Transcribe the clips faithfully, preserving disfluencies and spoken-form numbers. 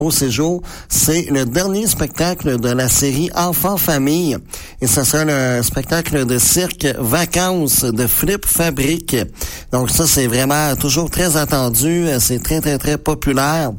Au séjour, c'est le dernier spectacle de la série Enfants-Famille. Et ce sera le spectacle de cirque Vacances de Flip Fabrique. Donc ça, c'est vraiment toujours très attendu. C'est très, très, très populaire.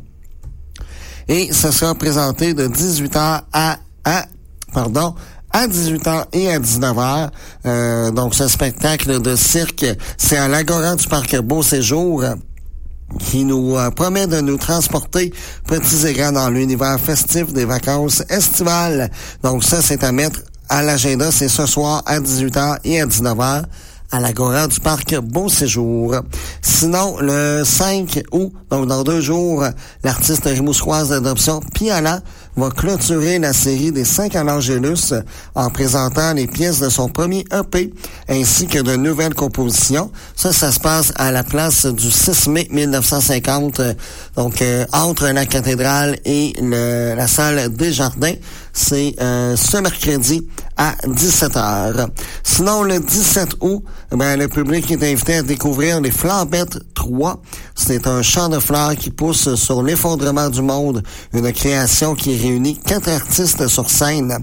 Et ce sera présenté de dix-huit heures à, à, pardon, à dix-huit heures et à dix-neuf heures. Euh, donc ce spectacle de cirque, c'est à l'Agora du Parc Beau Séjour, qui nous euh, promet de nous transporter petits et grands dans l'univers festif des vacances estivales. Donc ça, c'est à mettre à l'agenda. C'est ce soir à dix-huit heures et à dix-neuf heures à l'Agora du Parc Beau Séjour. Sinon, le cinq août, donc dans deux jours, l'artiste rimousquoise d'adoption Piala va clôturer la série des cinq à l'Angélus en présentant les pièces de son premier E P ainsi que de nouvelles compositions. Ça, ça se passe à la place du six mai mille neuf cent cinquante, donc euh, entre la cathédrale et le, la salle Desjardins. C'est euh, ce mercredi à dix-sept heures. Sinon, le dix-sept août, ben, le public est invité à découvrir les Flambettes trois. C'est un champ de fleurs qui pousse sur l'effondrement du monde, une création qui réunit quatre artistes sur scène.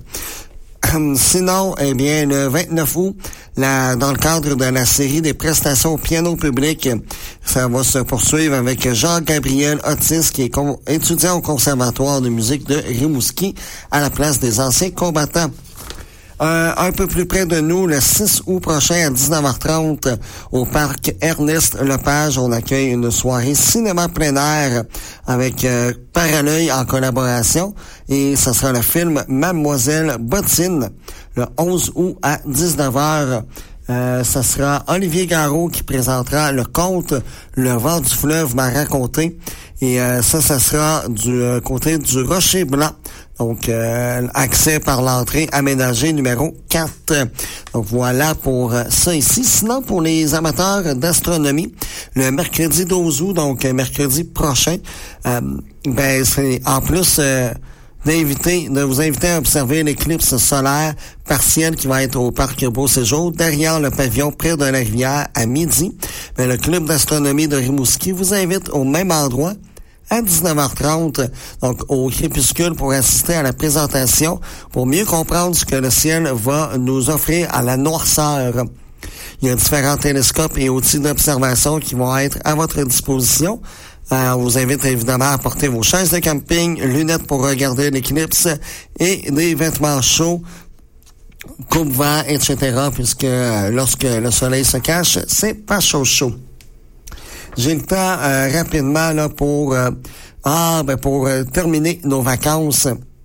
Sinon, eh bien, le vingt-neuf août, la, dans le cadre de la série des prestations au piano public, ça va se poursuivre avec Jean-Gabriel Otis, qui est con, étudiant au Conservatoire de musique de Rimouski, à la place des anciens combattants. Euh, un peu plus près de nous, le six août prochain à dix-neuf heures trente, au parc Ernest Lepage, on accueille une soirée cinéma plein air avec euh, Parallèle en collaboration, et ce sera le film Mademoiselle Bottine, le onze août à dix-neuf heures. Euh, ça sera Olivier Garot qui présentera le conte Le vent du fleuve m'a raconté. Et euh, ça, ça sera du euh, côté du Rocher Blanc. Donc, euh, accès par l'entrée aménagée numéro quatre. Donc, voilà pour euh, ça ici. Sinon, pour les amateurs d'astronomie, le mercredi douze août, donc euh, mercredi prochain, euh, ben c'est en plus... Euh, d'inviter, de vous inviter à observer l'éclipse solaire partielle qui va être au Parc Beau Séjour, derrière le pavillon près de la rivière à midi. Mais le club d'astronomie de Rimouski vous invite au même endroit à dix-neuf heures trente, donc au crépuscule, pour assister à la présentation, pour mieux comprendre ce que le ciel va nous offrir à la noirceur. Il y a différents télescopes et outils d'observation qui vont être à votre disposition. Euh, on vous invite évidemment à porter vos chaises de camping, lunettes pour regarder l'éclipse et des vêtements chauds, coupe-vent, et cetera, puisque euh, lorsque le soleil se cache, c'est pas chaud chaud. J'ai le temps euh, rapidement là pour euh, ah ben pour euh, terminer nos vacances.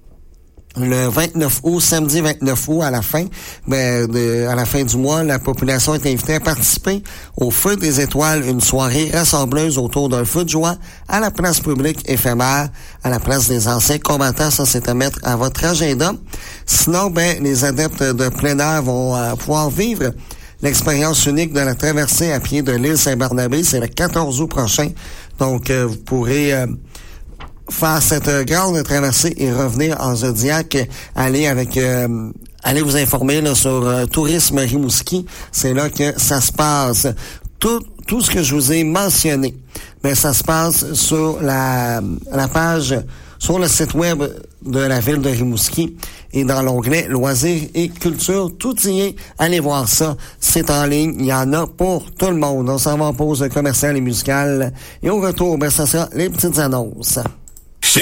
Le vingt-neuf août, samedi vingt-neuf août, à la fin, ben, de, à la fin du mois, la population est invitée à participer au Feu des Étoiles, une soirée rassembleuse autour d'un feu de joie à la place publique éphémère, à la place des anciens combattants. Ça, c'est à mettre à votre agenda. Sinon, ben, les adeptes de plein air vont euh, pouvoir vivre l'expérience unique de la traversée à pied de l'île Saint-Barnabé. C'est le quatorze août prochain. Donc, euh, vous pourrez... Euh, faire cette grande traversée et revenir en Zodiac, aller avec euh, allez vous informer là, sur euh, Tourisme Rimouski, c'est là que ça se passe. Tout tout ce que je vous ai mentionné, ben ça se passe sur la la page, sur le site web de la ville de Rimouski et dans l'onglet Loisirs et Culture, tout y est. Allez voir ça, c'est en ligne, il y en a pour tout le monde. On s'en va en pause commerciale et musicale et au retour, ben ça sera les petites annonces.